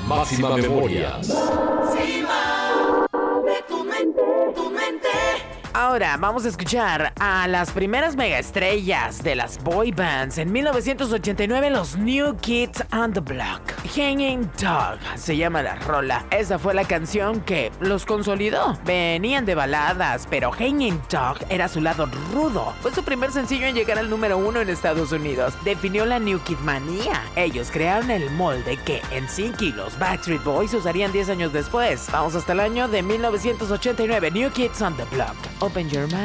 Máxima Memorias. Ahora vamos a escuchar a las primeras megaestrellas de las boy bands. En 1989, los New Kids on the Block. Hanging Dog se llama la rola. Esa fue la canción que los consolidó. Venían de baladas, pero Hanging Dog era su lado rudo. Fue su primer sencillo en llegar al número 1 en Estados Unidos. Definió la New Kid manía. Ellos crearon el molde que NSYNC y los Backstreet Boys usarían 10 años después. Vamos hasta el año de 1989. New Kids on the Block. Open your mind.